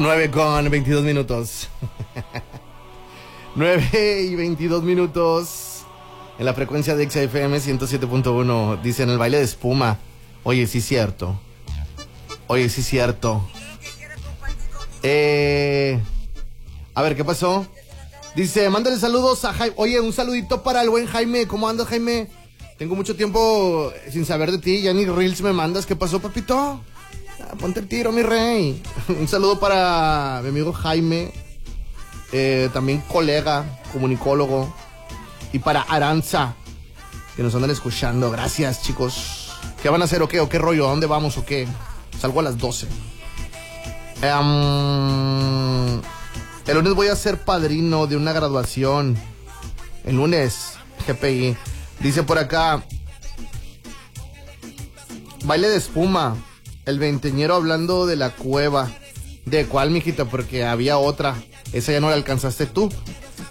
9:22. 9:22 en la frecuencia de XFM 107.1. Dicen el baile de espuma. Oye, sí es cierto. A ver, ¿qué pasó? Dice, mándale saludos a Jaime. Oye, un saludito para el buen Jaime. ¿Cómo andas, Jaime? Tengo mucho tiempo sin saber de ti. Ya ni reels me mandas. ¿Qué pasó, papito? Ponte el tiro, mi rey. Un saludo para mi amigo Jaime. También colega, comunicólogo. Y para Aranza, que nos andan escuchando. Gracias, chicos. ¿Qué van a hacer o qué? ¿O qué rollo? ¿A dónde vamos o qué? Salgo a las 12. El lunes voy a ser padrino de una graduación. El lunes, GPI. Dice por acá, baile de espuma. El veinteñero hablando de la cueva. ¿De cuál, mijita? Porque había otra. Esa ya no la alcanzaste tú.